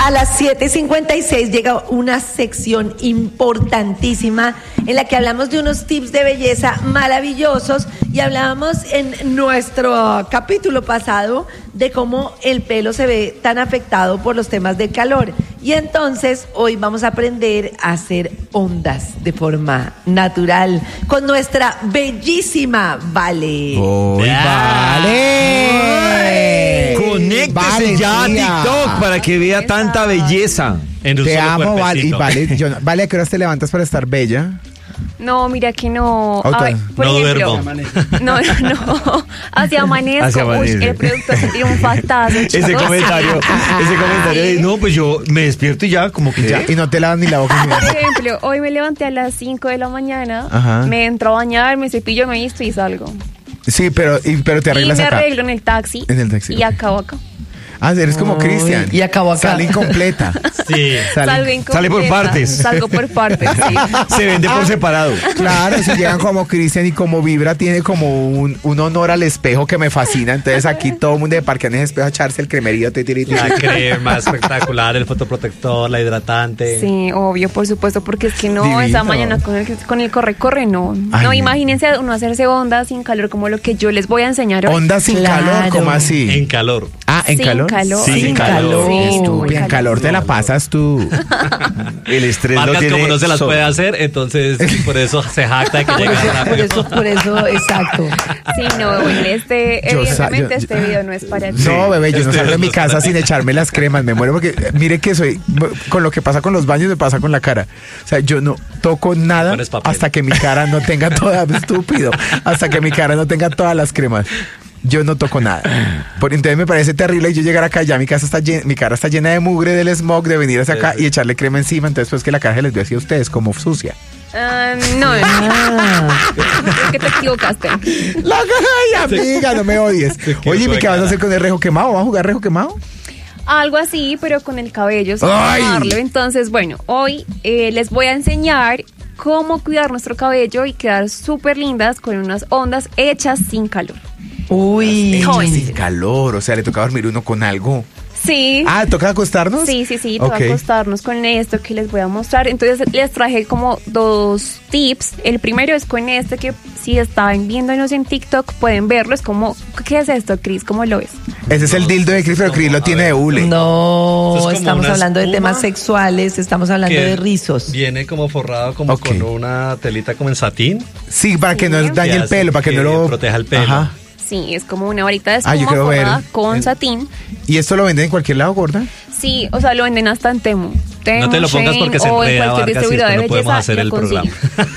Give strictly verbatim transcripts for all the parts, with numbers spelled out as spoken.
A las siete cincuenta y seis llega una sección importantísima en la que hablamos de unos tips de belleza maravillosos y hablábamos en nuestro capítulo pasado de cómo el pelo se ve tan afectado por los temas del calor. Y entonces hoy vamos a aprender a hacer ondas de forma natural con nuestra bellísima Vale. ¡Uy, Vale! Conéctese Vale, ya a tía. TikTok para que vea tanta belleza. En un Te solo amo, Vale. Y cuerpecito. Vale, yo no- Vale, ¿a qué horas te levantas para estar bella? No, mira que no. Otra. Ay, por No ejemplo, duermo. No, no. Hacia amanezco. Hacia Uy, amanece. el productor se tira un faltazo, Ese chicos. comentario, ese comentario de, no, pues yo me despierto y ya, como que Ya, y no te lavas ni la boca ni Por nada. ejemplo, hoy me levanté a las cinco de la mañana, Ajá. me entro a bañar, me cepillo, me visto y salgo. Sí, pero, y- pero te Y arreglas me acá. arreglo en el taxi. En el taxi, Y ok. acabo acá. Ah, eres como Cristian. y acabó acá. Sale incompleta. Sí. Sale- Salgo incompleta. sale por partes. Salgo por partes, sí. se vende por separado. Claro, si llegan como Cristian y como Vibra tiene como un, un honor al espejo que me fascina. Entonces aquí todo el mundo de parquean en ese espejo a echarse el cremerío. Te, te, te, La crema espectacular, el fotoprotector, la hidratante. Sí, obvio, por supuesto, porque es que no, Divino. esa mañana con el, con el corre-corre, no. Ay, no, no. imagínense uno hacerse ondas sin calor como lo que yo les voy a enseñar hoy. Onda sin Claro. calor, ¿cómo así? En calor. Ah, ¿en Sin calor? calor. Sí, Sin calor. calor. Sí, Estúpida, en muy calor te la No, no. pasas tú. El estrés no Marcas tiene como no se las sol. puede hacer, entonces por eso se jacta de que Por llega eso, por rápido. eso, por eso, exacto. Sí, no, bueno, este, Yo sa- evidentemente yo- este video no es para ti. No, bebé, yo no este salgo de mi no es para casa ti. sin echarme las cremas. Me muero porque, mire que soy, con lo que pasa con los baños me pasa con la cara. O sea, yo no toco nada Pones papel. hasta que mi cara no tenga toda, estúpido, hasta que mi cara no tenga todas las cremas. Yo no toco nada. Por entonces me parece terrible yo llegar acá, ya mi casa está llena, mi cara está llena de mugre del smog, de venir hacia acá Sí, sí. y echarle crema encima. Entonces, pues que la cara se les ve así a ustedes, como sucia. Ah, no, no, Ah, es que te equivocaste. La ay, amiga, no me odies. equivocó Oye, ¿y de qué vas a cara. hacer con el rejo quemado? ¿Vas a jugar rejo quemado? Algo así, pero con el cabello, sin ¡Ay! quemarlo. Entonces, bueno, hoy eh, les voy a enseñar cómo cuidar nuestro cabello y quedar súper lindas con unas ondas hechas sin calor. uy. Joven. Sin calor, o sea, le toca dormir uno con algo. Sí. Ah, ¿toca acostarnos? Sí, sí, sí, Ok. toca acostarnos con esto que les voy a mostrar. Entonces les traje como dos tips. El primero es con este que si están viéndonos en TikTok pueden verlo. Es como, ¿qué es esto, Cris? ¿Cómo lo ves? Ese es el dildo de Chris, pero Chris lo A tiene ver. de hule. No, Eso es como estamos una hablando de espuma temas sexuales, estamos hablando que de rizos. Viene como forrado como Ok. con una telita como en satín. Sí, para que no Sí. dañe Que el hace pelo, para que, que no lo proteja el pelo. Ajá. Sí, es como una varita de Ah, yo espuma quiero ver. forrada con El- satín. ¿Y esto lo venden en cualquier lado, gorda? Sí, o sea, lo venden hasta en Temu. Temu, No te lo pongas Shein, porque se o en enreda, cualquier Vargas, y distribuidor de después no podemos belleza hacer lo el programa.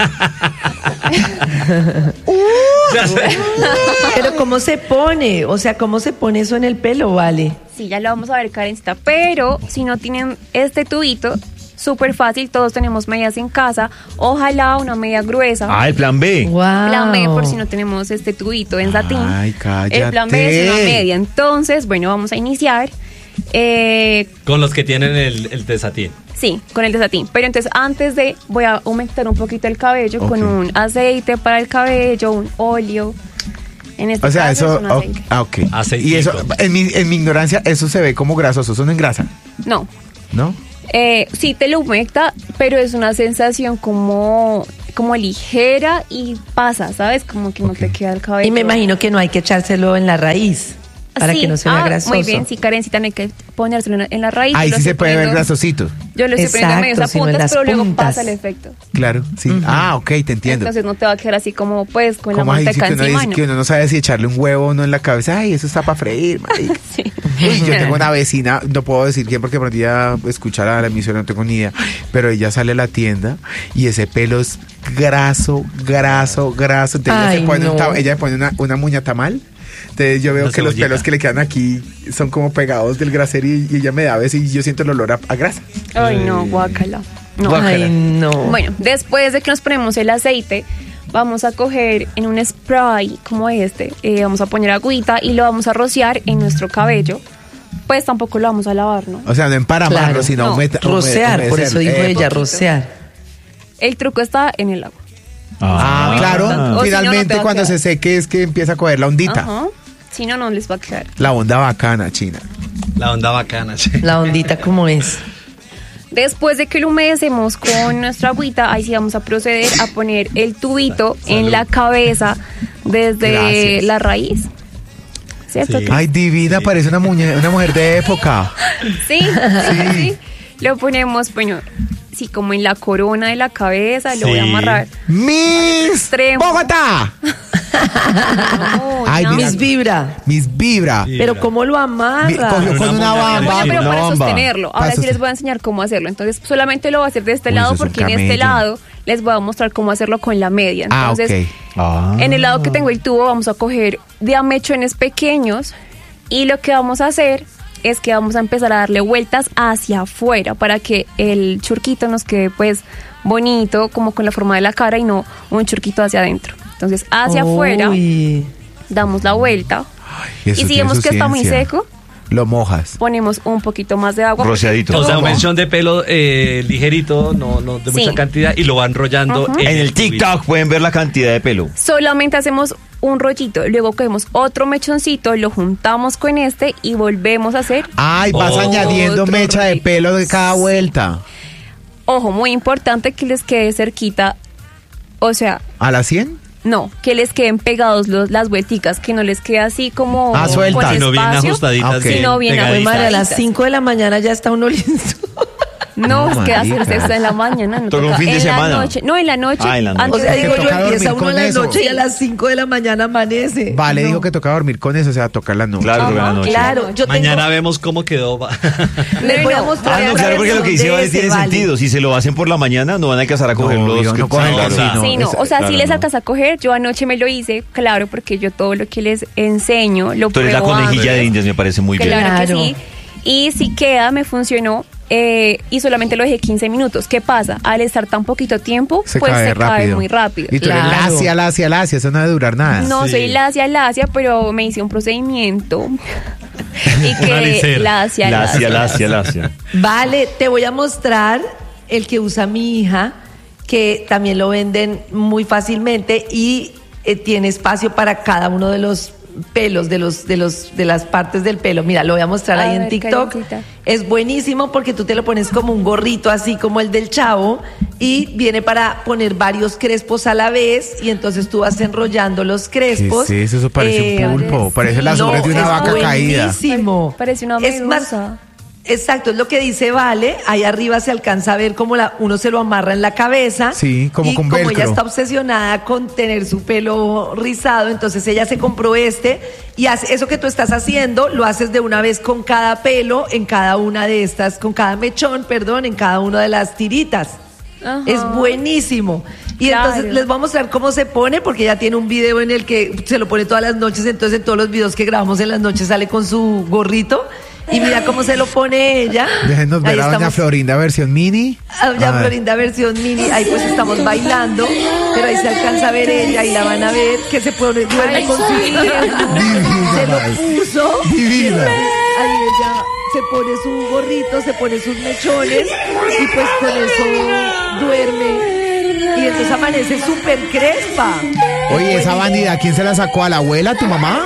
consiguen. Ya sé. Pero ¿cómo se pone? O sea, ¿cómo se pone eso en el pelo, Vale? Sí, ya lo vamos a ver, Karencita. Pero si no tienen este tubito, súper fácil, todos tenemos medias en casa. Ojalá una media gruesa. Ah, el plan B. Wow. Plan B por si no tenemos este tubito en satín. Ay, cállate. El plan B es una media. Entonces, bueno, vamos a iniciar. Eh, Con los que tienen el, el de satín. sí, con el de satín. Pero entonces antes de, voy a aumentar un poquito el cabello Ok. con un aceite para el cabello, un óleo. En este O sea, caso eso. es un oh, aceite. ah, ok. Aceitico. Y eso, en mi, en mi ignorancia, eso se ve como grasoso. Eso no engrasa, No. ¿no? Eh, sí te lo humecta, pero es una sensación como, como ligera y pasa, ¿sabes? Como que no te queda el cabello. Y me imagino que no hay que echárselo en la raíz para Sí. que no se vea Ah, grasoso. muy bien, sí, Karencita, no hay que ponérselo en la- en la raíz. Ahí yo lo sí se estoy puede ver poniendo- grasosito. Yo lo estoy poniendo en medias Exacto, sino en puntas, las pero luego puntas. pasa el efecto. Claro, sí. Ah, ok, te entiendo. Entonces no te va a quedar así como, pues, con la Como ahí sí manteca que uno, encima, dice ¿no? que uno no sabe si echarle un huevo o no en la cabeza. Ay, eso está para freír, marica. Sí. Uy, yo tengo una vecina, no puedo decir quién porque pronto ya escuchar a la emisora, no tengo ni idea, pero ella sale a la tienda y ese pelo es graso, graso, graso. Entonces ella, Ay, se pone un no. ta- ella pone una, una muña tamal. Entonces yo veo Una que los cebollita. pelos que le quedan aquí son como pegados del grasero y, y ella me da a veces y yo siento el olor a, a grasa. Ay, no, guácala. No. Ay, no. Bueno, después de que nos ponemos el aceite, vamos a coger en un spray como este, eh, vamos a poner agüita y lo vamos a rociar en nuestro cabello. Pues tampoco lo vamos a lavar, ¿no? O sea, no emparamarlo, Claro. sino No, humete- Rocear, hume- por humedecer. eso dijo Eh, ella, poquito. rocear. El truco está en el agua. Ah, claro. O si no, no Finalmente te va a cuando quedar. se seque es que empieza a coger la ondita. Ajá. Si no, no les va a quedar. La onda bacana, China. La onda bacana, sí. La ondita como es. Después de que lo humedecemos con nuestra agüita, ahí sí vamos a proceder a poner el tubito en la cabeza desde Gracias. la raíz. ¿Cierto? Sí. Ay, divina, Sí. parece una, muñe- una mujer de época. Sí, sí, sí. Lo ponemos, bueno, sí, como en la corona de la cabeza, lo voy a Sí. amarrar. ¡Miss Extremo. Bogotá! No, Ay, no. mira. Mis vibra. Miss Vibra. Sí. Pero ¿cómo lo Mi- amarra? cogió con una Una bamba. Bueno, pero una para bamba. sostenerlo. Ahora Para sí les sostener. voy a enseñar cómo hacerlo. Entonces, solamente lo voy a hacer de este Uy, lado eso es un porque en este camello. lado les voy a mostrar cómo hacerlo con la media. Ah, Entonces, ok. Ah. en el lado que tengo el tubo vamos a coger diamechones pequeños y lo que vamos a hacer es que vamos a empezar a darle vueltas hacia afuera para que el churquito nos quede pues bonito, como con la forma de la cara y no un churquito hacia adentro. Entonces, hacia afuera Uy. damos la vuelta Eso y tiene si vemos su que está muy ciencia. seco, Lo mojas. ponemos un poquito más de agua. Rociadito. O sea, un ¿Cómo? mechón de pelo eh, ligerito, no, no de Sí. mucha cantidad, y lo va enrollando Ujú. En el tubito. TikTok pueden ver la cantidad de pelo. Solamente hacemos un rollito, luego cogemos otro mechoncito, lo juntamos con este y volvemos a hacer. Ay, vas Otro añadiendo mecha de rollito. pelo de cada vuelta. Ojo, muy importante que les quede cerquita, o sea, ¿A las cien? no, que les queden pegados los, las vuelticas, que no les quede así como Ah, suelta. con Sino bien espacio. ajustaditas. Ah, ok. bien Sino bien Ay, pegaditas. madre, a las Ajustaditas. cinco de la mañana ya está uno listo. No, No, es que marica. hacerse esto en la mañana. No Toca un toca. fin de en semana. La noche, no, en la noche. Ah, en la noche. antes O sea, de- digo que yo, toca dormir empieza uno con a la eso. noche y a las cinco de la mañana amanece. Vale, No. dijo que toca dormir con eso, o sea, tocar la noche. Claro, toca la Ajá, noche. Claro, yo Mañana tengo, vemos cómo quedó. va. les voy a No, no. mostrar. Ah, no, la claro, porque lo que dice versión Vale de tiene ese, Vale. sentido. Si se lo hacen por la mañana, no van a alcanzar a coger No, los yo que no cogen claro. casi, no. Sí, no, es- o sea, claro, sí les no. alcanza a coger. Yo anoche me lo hice, claro, porque yo todo lo que les enseño lo Tú eres la pruebo conejilla antes. de indias, me parece muy bien. Claro, Claro. que sí. Y si queda, me funcionó. eh, y solamente lo dejé quince minutos. ¿Qué pasa? Al estar tan poquito tiempo, Se pues cae se cae rápido. muy rápido. Y tú eres Claro. lacia, lacia, lacia, eso no debe durar nada. No Sí. soy lacia, lacia, pero me hice un procedimiento. y Una que licera. lacia, Lacia, lacia. lacia, lacia. Vale, te voy a mostrar el que usa mi hija, que también lo venden muy fácilmente y eh, tiene espacio para cada uno de los pelos, de los, de los, de las partes del pelo. Mira, lo voy a mostrar A ahí en ver, TikTok. Karencita. Es buenísimo porque tú te lo pones como un gorrito así como el del Chavo y viene para poner varios crespos a la vez y entonces tú vas enrollando los crespos. ¿Qué es eso? Eso parece un pulpo, sí. parece las No, ubres de una es vaca caída. buenísimo. Parece una Es más, medusa. exacto, es lo que dice Vale. Ahí arriba se alcanza a ver cómo la, uno se lo amarra en la cabeza. Sí, como y con como ella velcro. está obsesionada con tener su pelo rizado, entonces ella se compró este y hace eso que tú estás haciendo, lo haces de una vez con cada pelo, en cada una de estas, con cada mechón, perdón, en cada una de las tiritas. Ajá. Es buenísimo. Y Claro. entonces les voy a mostrar cómo se pone, porque ella tiene un video en el que se lo pone todas las noches, entonces en todos los videos que grabamos en las noches sale con su gorrito. Y mira cómo se lo pone ella. Déjenos ver Ahí a doña estamos- Florinda versión mini. a Doña A ver. Florinda versión mini, ahí pues estamos bailando, pero ahí se alcanza a ver ella y la van a ver que se pone, duerme Ay, con su sí. Divina, se lo Vale. puso. Divina. Ahí ella se pone su gorrito, se pone sus mechones y pues con eso duerme. Y entonces amanece súper crespa. Oye, esa vanidad, ¿quién se la sacó? ¿A la abuela, tu mamá?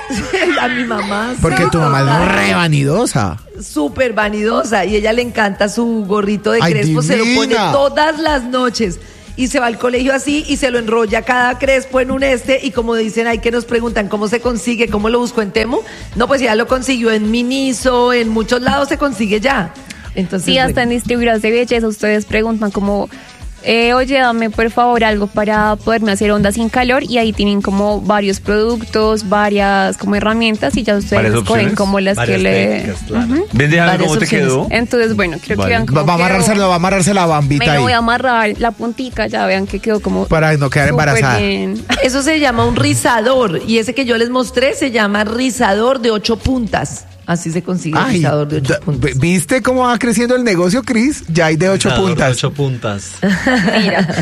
A mi mamá. Porque sí, tu mamá total. es re vanidosa. Súper vanidosa y ella le encanta su gorrito de Ay, crespo, se lo pone divina. todas las noches y se va al colegio así y se lo enrolla cada crespo en un este y como dicen ahí que nos preguntan cómo se consigue, cómo lo busco en Temu, no pues ya lo consiguió en Miniso, en muchos lados se consigue ya. Entonces, Sí, hasta en bueno. distribuidoras de belleza ustedes preguntan como, eh, oye, dame por favor algo para poderme hacer ondas sin calor y ahí tienen como varios productos, varias como herramientas y ya ustedes ¿Varias escogen opciones? como las Varias que le... técnicas, claro. Ujú. Ven, déjame Varias cómo te opciones. quedó. Entonces, bueno, quiero Vale. que vean Va, cómo va a quedó. amarrársela, va a amarrarse la Me bambita lo ahí. voy a amarrar la puntica, ya vean que quedó como Para no quedar súper embarazada. bien. Eso se llama un rizador y ese que yo les mostré se llama rizador de ocho puntas. Así se consigue el Ay, rizador de ocho da- puntas. ¿viste cómo va creciendo el negocio, Cris? Ya hay de ocho Rizador de puntas. Ocho puntas. Mira.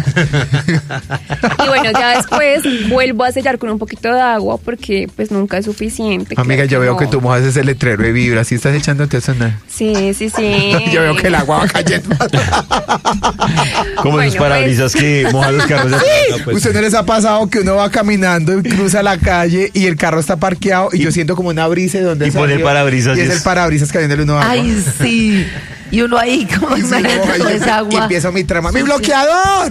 Y bueno, ya después vuelvo a sellar con un poquito de agua porque pues nunca es suficiente. Amiga, claro yo veo no. que tú mojas ese letrero de vibra. ¿Sí estás echándote eso? No. Sí, sí, sí. Yo veo que el agua va cayendo. Como esos Bueno, parabrisas que mojan los carros. de atrás. No, pues, ¿Usted no les ha pasado que uno va caminando y cruza la calle y el carro está parqueado y yo siento como una brisa de donde Y pone el salió? parabrisas risas. Y y es el parabrisas cayéndole uno agua. Ay, sí. Y uno ahí, como Y, sí, imagínate no, toda y- esa y agua. empiezo mi trama. ¡Mi Sí, sí. bloqueador!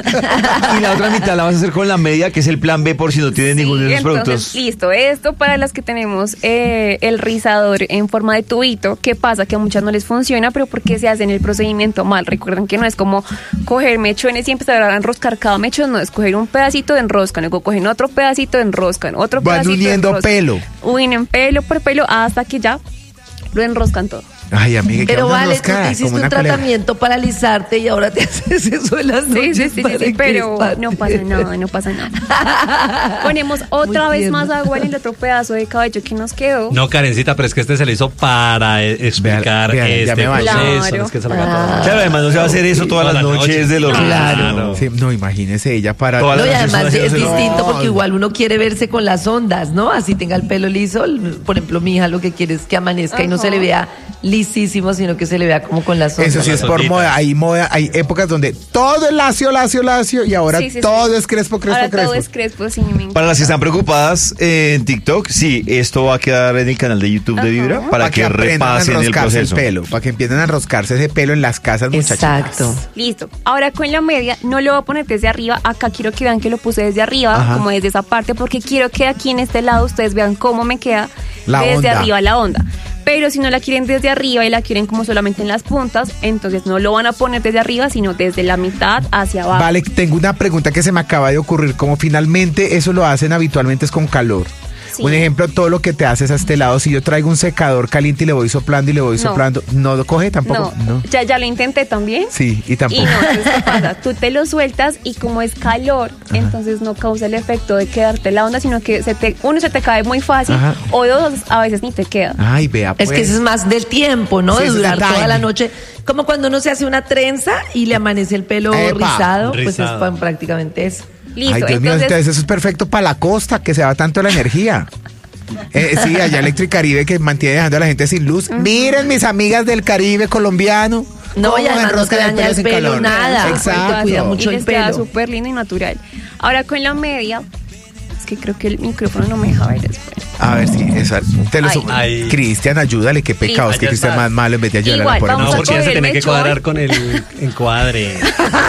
Y la otra mitad la vas a hacer con la media, que es el plan B por si no tienes Sí, ninguno de esos entonces, productos. listo, esto para las que tenemos eh, el rizador en forma de tubito. ¿Qué pasa? Que a muchas no les funciona, pero porque se hacen el procedimiento mal. Recuerden que no es como coger mechones y empezar a enroscar cada mechón, no, es coger un pedacito de enroscan, luego cogen otro pedacito de enroscan, otro Van pedacito de uniendo enroscan. pelo. Unen pelo por pelo hasta que ya lo enroscan todo. Ay, amiga, ¿qué Pero vamos a vale, tú enroscar? te hiciste Como un una culebra. tratamiento para alisarte y ahora te haces eso en las Sí, noches. sí, sí, sí, para sí, que pero espante. no pasa nada, no pasa nada. Ponemos otra Muy vez tierno. más agua en el otro pedazo de cabello que nos quedó. No, Karencita, pero es que este se le hizo para eh, explicar Vean, vean, ya este me bañé. proceso. Claro. No es que se lo haga Ah. todo. Claro, además no se va a hacer eso todas Toda las la noches noche. de los Claro. Sí, no, imagínese ella para... Todas No, y las además personas es haciéndolo. distinto No. porque igual uno quiere verse con las ondas, ¿no? Así tenga el pelo liso. Por ejemplo, mi hija lo que quiere es que amanezca y no Ajá. se le vea lisísimo, sino que se le vea como con las ondas. Eso sí es por Solita. moda. Hay moda, hay épocas donde todo es lacio, lacio, lacio y ahora Sí, sí, todo sí. es crespo, crespo, Ahora crespo. todo es crespo, sí, me encanta. Para las que están preocupadas eh, en TikTok, sí, esto va a quedar en el canal de YouTube de Ajá. Vibra para que, aprendan a repasen el enroscarse proceso. pelo, para que empiecen a enroscarse ese pelo en las casas, muchachos. Exacto. Listo. Ahora con la media no lo voy a poner desde arriba. Acá quiero que vean que lo puse desde arriba, Ajá. como desde esa parte, porque quiero que aquí en este lado ustedes vean cómo me queda La desde onda. arriba la onda. Pero si no la quieren desde arriba y la quieren como solamente en las puntas, entonces no lo van a poner desde arriba, sino desde la mitad hacia abajo. Vale, tengo una pregunta que se me acaba de ocurrir. Como finalmente eso lo hacen habitualmente es con calor. Sí. Un ejemplo, todo lo que te haces a este lado, si yo traigo un secador caliente y le voy soplando y le voy No. soplando, ¿no lo coge tampoco? No, Ya, ya lo intenté también. Sí, y tampoco. Y no, entonces, ¿qué pasa? Tú te lo sueltas y como es calor, entonces no causa el efecto de quedarte la onda, sino que se te, uno se te cae muy fácil Ajá. o dos, a veces ni te queda. Ay, vea, pues. Es que eso es más del tiempo, ¿no? Sí, De eso es durar el toda timing. la noche. Como cuando uno se hace una trenza y le amanece el pelo Epa, rizado, pues es rizado. pa- prácticamente eso. Listo, Ay, Dios mío, entonces, entonces eso es perfecto para la costa, que se va tanto la energía. Eh, sí, allá Electricaribe que mantiene dejando a la gente sin luz. Miren, mis amigas del Caribe colombiano. No, cómo y además no enroscan te daña el sin pelo, calor. nada. Exacto. Te cuida mucho y el les queda pelo. súper lindo y natural. Ahora con la media, es que creo que el micrófono no me deja ver después. A ver, sí, eso. Te lo Ay. su- Ay. Cristian, ayúdale, qué pecado. Es que Allá Cristian está. más malo en vez de ayudarle a la Igual, pobre vamos No, a muchacha. porque ella se coger el tiene que mechón. cuadrar con el encuadre.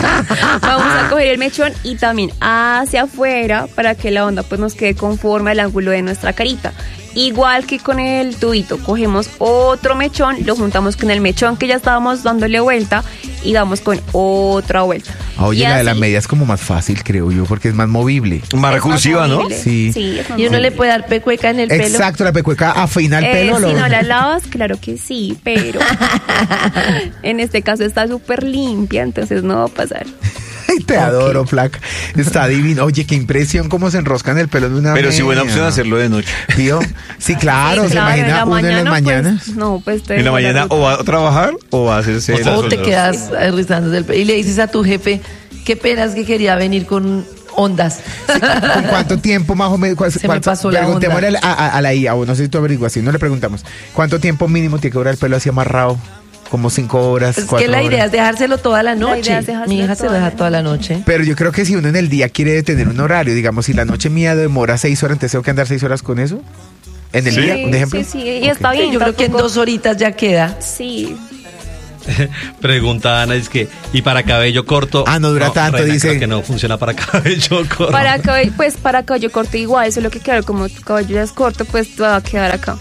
Vamos a coger el mechón y también hacia afuera para que la onda pues nos quede conforme al ángulo de nuestra carita. Igual que con el tubito, cogemos otro mechón, lo juntamos con el mechón que ya estábamos dándole vuelta y damos con otra vuelta. Oye, Y la de la así- media es como más fácil, creo yo, porque es más movible. Más es recursiva, ¿no? movible. Sí. Sí, es más Y uno le movible. puede dar pecueca en el pelo. Exacto, la pecueca afina el Eh, pelo. si lo- no la lavas, claro que sí, pero en este caso está súper limpia, entonces no va a pasar. Ay, te adoro, flaca. Está divino. Oye, qué impresión cómo se enroscan el pelo de una Pero sí, buena media. opción hacerlo de noche. Tío, sí, claro, Sí, se claro, imagina la uno en las mañana, mañanas. pues, no, pues te En la dejo mañana ruta. o va a trabajar o va a hacerse... O sea, las O te ondas. quedas eh, rizándose el pelo. Y le dices a tu jefe, qué pena es que quería venir con ondas. ¿Con cuánto tiempo más o menos? ¿Cuál- Se me cuánto- pasó la preguntémosle onda. a, a- a la I A, o no sé si tú averiguas, si no le preguntamos, ¿cuánto tiempo mínimo tiene que durar el pelo así amarrado? Como cinco horas, Es cuatro que la idea horas. es dejárselo toda la La noche. idea es dejárselo Mi hija se lo toda deja la toda la noche. Pero yo creo que si uno en el día quiere tener un horario, digamos, si la noche mía demora seis horas, entonces tengo que andar seis horas con eso. ¿En el Sí. día? ¿Un ejemplo? Sí, sí, y Ok. está bien. Yo creo que en tampoco- dos horitas ya queda. Sí. Pregunta Ana, es que, ¿y para cabello corto? Ah, no dura tanto, Reina, dice. creo que no funciona para cabello corto. Para cabello, pues para cabello corto igual, eso es lo que claro, como tu cabello ya es corto, pues te va a quedar acá.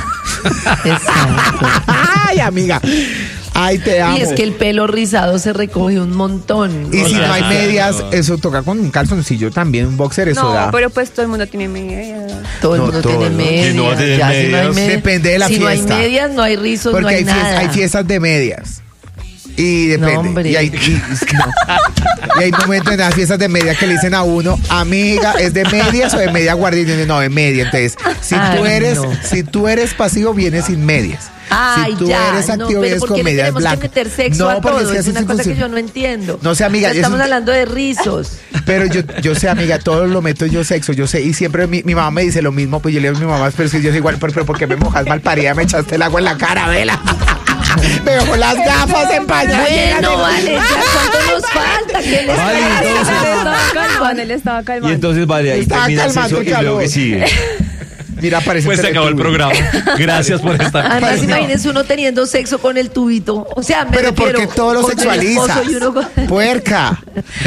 Exacto. Ay, amiga. Ay, te amo. Y es que el pelo rizado se recoge un montón. Y O si sea, no hay Claro. medias, eso toca con un calzoncillo también, un boxer, eso No, da. pero pues todo el mundo tiene media. Todo el No, mundo todo, tiene ¿no? medias. ¿Quién no va a tener ya, si no hay medias? medias- Depende de la si fiesta. no hay medias, no hay rizos, Porque no hay, hay, fies- nada. hay fiestas de medias. Y depende. No, hombre. Y hay, y- no. Y hay momentos en las fiestas de media que le dicen a uno, amiga, ¿es de medias o de media guardia? Y dice, no, de media. Entonces, si Ay, tú eres, no. si tú eres pasivo, vienes sin medias. Ay, si tú ya, eres no, activo, pero vienes ¿por con qué le medias tenemos blancas. que meter sexo no, a porque todo? que Es así una sí cosa que funciona. yo no entiendo. No sé, amiga, O sea, es estamos un- hablando de rizos. Pero yo, yo sé, amiga, todo lo meto yo sexo, yo sé, y siempre mi, mi mamá me dice lo mismo, pues yo le digo a mi mamá, pero es que yo soy igual, pero, pero ¿por qué me mojas mal parida? Me echaste el agua en la cara, vela. Me dejó las gafas empañadas. Bueno, vale, ya cuánto nos falta. ¿Qué les Vale, parece? entonces- Él estaba calmando, él estaba Y calmando. entonces, vale, ahí Estaba termina el calmando sexo el y luego calor. que sigue. Mira, parece Pues se acabó el programa. Gracias por estar. Además, No. imagínense uno teniendo sexo con el tubito. O sea, me Pero ¿por refiero, qué todo lo con el sexualizas? esposo y uno con- Puerca.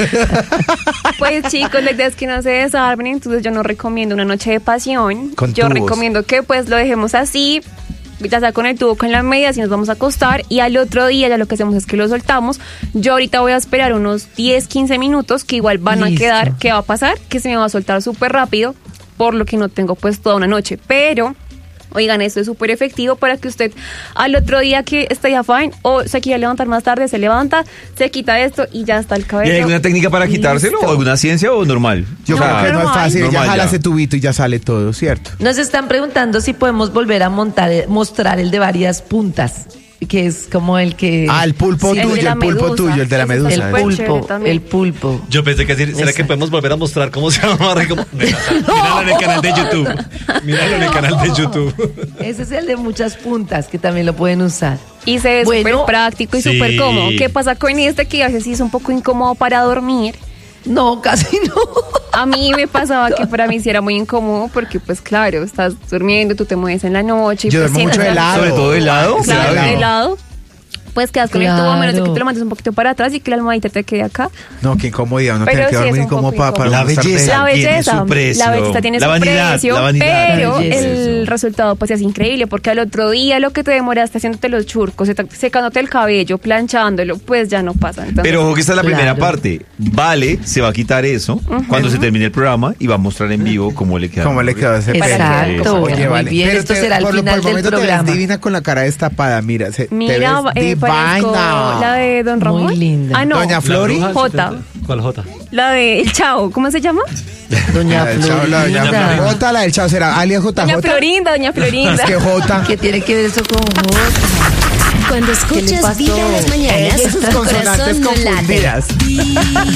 Pues chicos, la idea es que no se desarmen, entonces yo no recomiendo una noche de pasión. Con yo tubos. recomiendo que pues lo dejemos así, ya sea con el tubo, con las medias y nos vamos a acostar y al otro día ya lo que hacemos es que lo soltamos. Yo ahorita voy a esperar unos diez, quince minutos que igual van Listo. a quedar. ¿Qué va a pasar? Que se me va a soltar súper rápido, por lo que no tengo pues toda una noche, pero... Oigan, esto es súper efectivo para que usted al otro día que esté ya fine o se quiera levantar más tarde, se levanta, se quita esto y ya está el ¿Y cabello. hay alguna técnica para quitárselo listo. o alguna ciencia o normal? Yo No, creo que no es normal. fácil. Ya Normal, jala ya. ese tubito y ya sale todo, ¿cierto? Nos están preguntando si podemos volver a montar, mostrar el de varias puntas, que es como el que... Ah, el pulpo Sí, el de tuyo, la el pulpo medusa. tuyo, el de la Ese medusa. el está ¿eh? súper chévere pulpo, también. el pulpo. Yo pensé que decir, ¿será Esa. que podemos volver a mostrar cómo se llama? Como- Míralo en el canal de YouTube. Míralo en el canal de YouTube. Ese es el de muchas puntas, que también lo pueden usar. Y se ve Bueno, súper práctico y sí. súper cómodo. ¿Qué pasa con este? Que a veces sí es un poco incómodo para dormir. No, casi no. A mí me pasaba que para mí sí era muy incómodo porque, pues claro, estás durmiendo, tú te mueves en la noche. y Yo pues, duermo mucho sientes de la- lado. Sobre todo de lado. Claro, de de lado. lado. Pues quedas con el tubo, a menos de que Claro. te lo mandes un poquito para atrás y que la almohadita te quede acá. No, qué incomodidad. Uno Pero tiene que sí es dormir un como poco para, para La no estar de- belleza. La tiene belleza, su precio. la belleza tiene La su vanidad, precio, la vanidad. pero La belleza. el resultado pues es increíble porque al otro día lo que te demoraste haciéndote los churcos, seta- secándote el cabello, planchándolo, pues ya no pasa. Entonces, Pero ojo que esta es la Claro. primera parte. Vale, se va a quitar eso cuando se termine el programa y va a mostrar en vivo cómo le queda. ¿Cómo le quedó ese pelo? Exacto. Oye, Muy vale. bien, Pero esto te- será el por lo- final por el del momento te ves programa. divina con la cara destapada, mira. Se, te mira, ves eh, parezco divina. la de Don Muy Ramón. linda. Ah, no. Doña Flori. La bruja del Jota. setenta. ¿Cuál Jota? La de El Chavo, ¿cómo se llama? Doña La del Chavo, la doña Florinda. Jota, la del Chavo, será alias J Doña J. Florinda, Doña Florinda. Es que J. ¿Qué tiene que ver eso con Jota? Cuando ¿Qué le escuchas pasó? Vibra en las mañanas, Esas tu consonantes corazón no late. confundidas.